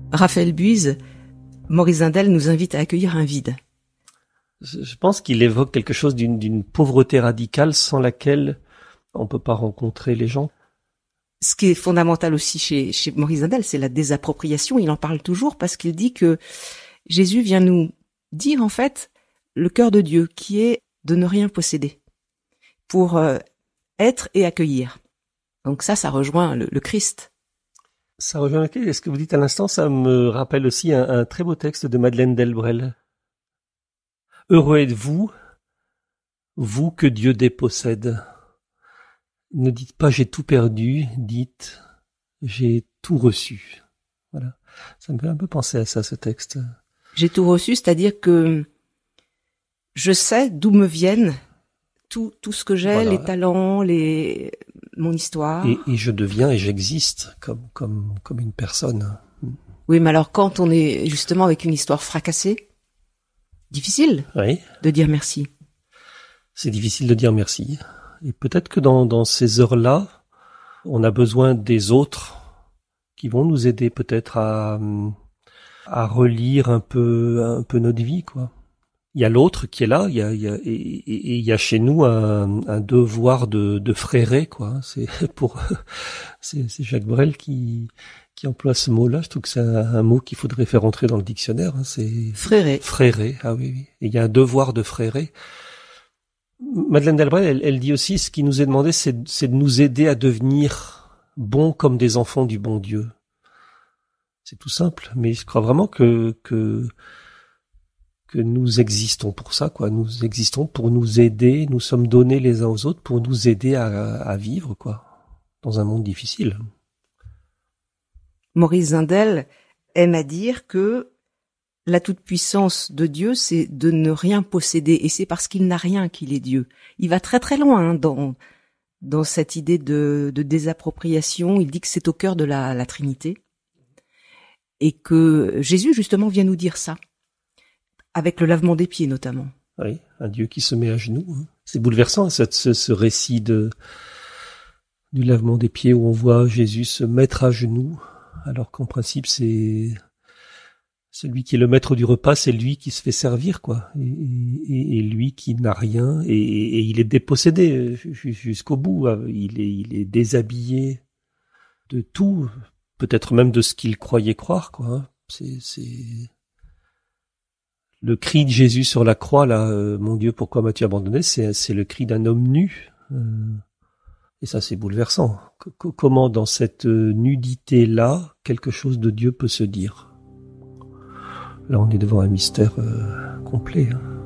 Raphaël Buise, Maurice Zindel nous invite à accueillir un vide. Je pense qu'il évoque quelque chose d'une pauvreté radicale sans laquelle on peut pas rencontrer les gens. Ce qui est fondamental aussi chez Maurice Zindel, c'est la désappropriation. Il en parle toujours parce qu'il dit que Jésus vient nous dire en fait le cœur de Dieu qui est de ne rien posséder pour être et accueillir. Donc ça rejoint le Christ. Ça rejoint ce que vous dites à l'instant, ça me rappelle aussi un très beau texte de Madeleine Delbrel. Heureux êtes-vous, vous que Dieu dépossède. Ne dites pas j'ai tout perdu, dites j'ai tout reçu. Voilà. Ça me fait un peu penser à ça, ce texte. J'ai tout reçu, c'est-à-dire que je sais d'où me viennent tout ce que j'ai, voilà. Les talents, mon histoire. Et je deviens et j'existe comme une personne. Oui, mais alors quand on est justement avec une histoire fracassée, difficile de dire merci. C'est difficile de dire merci. Et peut-être que dans ces heures-là, on a besoin des autres qui vont nous aider peut-être à relire un peu notre vie, quoi. Il y a l'autre qui est là, il y a chez nous un devoir de frérer, quoi. C'est Jacques Brel qui emploie ce mot-là. Je trouve que c'est un mot qu'il faudrait faire entrer dans le dictionnaire. C'est frérer. Frérer, ah oui. Et il y a un devoir de frérer. Madeleine Delbrel, elle dit aussi, ce qui nous est demandé, c'est de nous aider à devenir bons comme des enfants du bon Dieu. C'est tout simple, mais je crois vraiment que nous existons pour ça, quoi. Nous existons pour nous aider, nous sommes donnés les uns aux autres pour nous aider à vivre, quoi, dans un monde difficile. Maurice Zindel aime à dire que la toute-puissance de Dieu, c'est de ne rien posséder, et c'est parce qu'il n'a rien qu'il est Dieu. Il va très très loin dans cette idée de désappropriation. Il dit que c'est au cœur de la Trinité, et que Jésus justement vient nous dire ça, avec le lavement des pieds notamment. Oui, un Dieu qui se met à genoux. C'est bouleversant ce récit du lavement des pieds où on voit Jésus se mettre à genoux, alors qu'en principe c'est celui qui est le maître du repas, c'est lui qui se fait servir, quoi. Et lui qui n'a rien, et il est dépossédé jusqu'au bout. Il est déshabillé de tout, peut-être même de ce qu'il croyait croire, quoi. C'est le cri de Jésus sur la croix, là, mon Dieu, pourquoi m'as-tu abandonné? C'est le cri d'un homme nu. Et ça, c'est bouleversant. Comment, dans cette nudité-là, quelque chose de Dieu peut se dire? Là, on est devant un mystère complet.